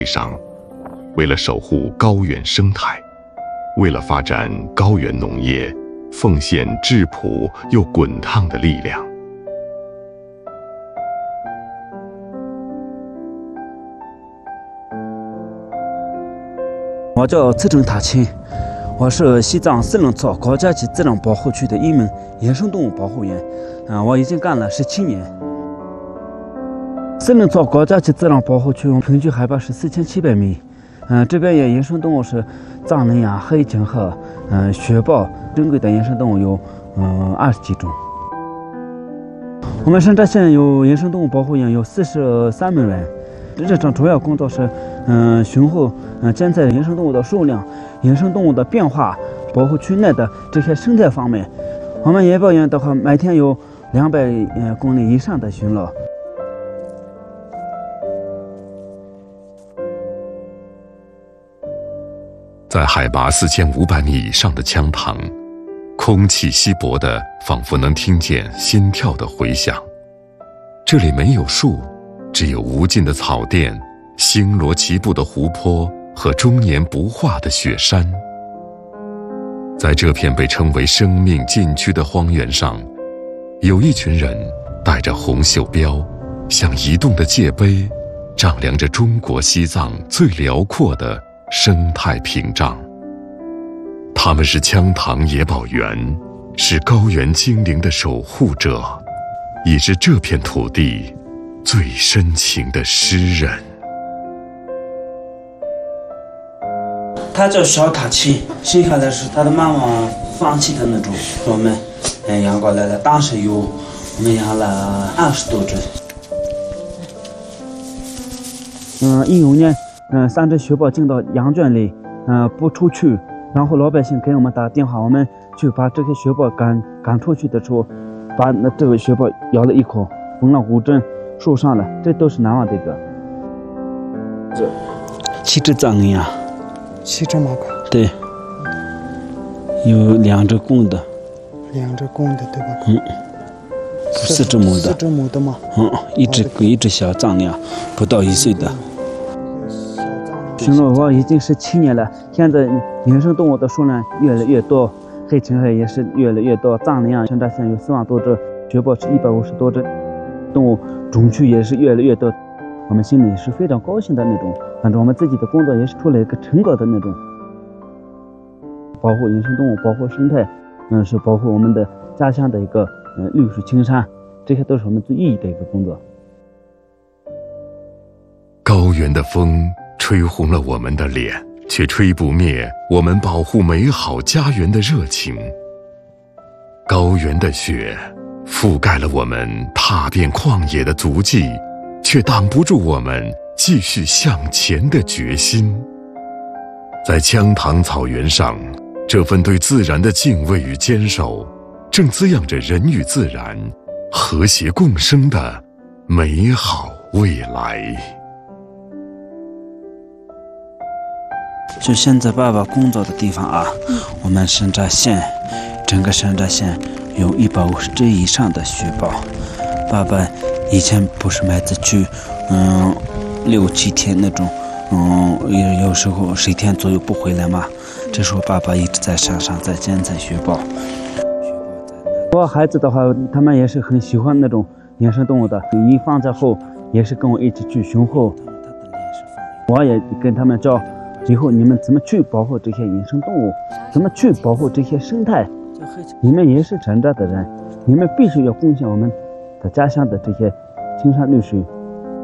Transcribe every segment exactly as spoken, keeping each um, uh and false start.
上，为了守护高原生态，为了发展高原农业，奉献质朴又滚烫的力量。 我叫崔正塔钦，我是西藏四楞草国家级自然保护区的一名野生动物保护员，啊，我已经干了十七年。四楞草国家级自然保护区平均海拔是四千七百米，嗯，这边野野生动物是藏羚羊、黑颈鹤、嗯雪豹，珍贵的野生动物有嗯二十几种。我们神扎县有野生动物保护员有四十三名人。日常主要工作是，嗯，巡护、嗯，监测野生动物的数量、野生动物的变化、保护区内的这些生态方面。我们野保员的话，每天有两百呃公里以上的巡逻。 在海拔四千五百米以上的羌塘，空气稀薄的，仿佛能听见心跳的回响。这里没有树。只有无尽的草甸、星罗棋布的湖泊和终年不化的雪山。在这片被称为生命禁区的荒原上，有一群人带着红袖标，像移动的界碑，丈量着中国西藏最辽阔的生态屏障。他们是羌塘野保员，是高原精灵的守护者，也是这片土地最深情的诗人。 他叫小塔钦，生下来是他的妈妈放弃的那种，我们嗯养过来了。当时有我们养了二十多只。嗯，一五年，嗯，三只雪豹进到羊圈里，嗯，不出去，然后老百姓给我们打电话，我们去把这些雪豹赶赶出去的时候，把那这个雪豹咬了一口，缝了五针。受伤了，这都是难忘的一个。这七只藏羚羊， 七只马块， 对，有两只公的， 两只公的对吧？ 嗯，四只母的， 四只母的吗？ 嗯，一只一只小藏羚羊，不到一岁的。巡逻我已经十七年了，现在野生动物的数量越来越多，黑颈鹤也是越来越多，藏羚羊神扎县有四万多只，雪豹是一百五十多只。动物种区也是越来越多，我们心里是非常高兴的那种，反正我们自己的工作也是出了一个成果的那种。保护野生动物，保护生态，嗯，是保护我们的家乡的一个嗯绿水青山，这些都是我们最意义的一个工作。 高原的风吹红了我们的脸，却吹不灭我们保护美好家园的热情。高原的雪覆盖了我们踏遍旷野的足迹，却挡不住我们继续向前的决心。在羌塘草原上，这份对自然的敬畏与坚守，正滋养着人与自然和谐共生的美好未来。 就现在爸爸工作的地方啊，我们神扎县，整个神扎县有一百五十只以上的雪豹。爸爸以前不是每次去，嗯，六七天那种，嗯，有有时候十天左右不回来嘛。这时候爸爸一直在山上在监测雪豹。我孩子的话，他们也是很喜欢那种野生动物的，一放假后也是跟我一起去巡护。我也跟他们教，以后你们怎么去保护这些野生动物，怎么去保护这些生态。你们也是神扎的人，你们必须要贡献我们的家乡的这些青山绿水。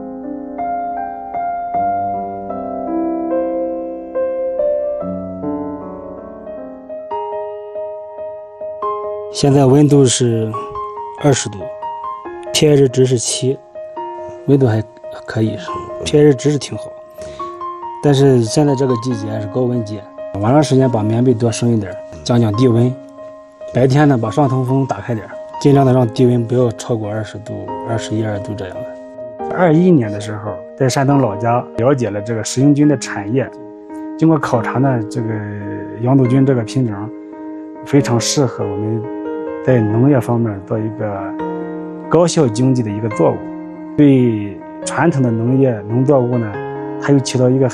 现在温度是二十度 ，P H 值是七，温度还可以，P H 值是挺好。但是现在这个季节是高温季，晚上时间把棉被多升一点，降降低温。白天呢，把上通风打开点，尽量的让低温不要超过二十度、二十一二度这样的。二一年的时候，在山东老家了解了这个食用菌的产业，经过考察呢，这个羊肚菌这个品种非常适合我们在农业方面做一个高效经济的一个作物，对传统的农业农作物呢，它又起到一个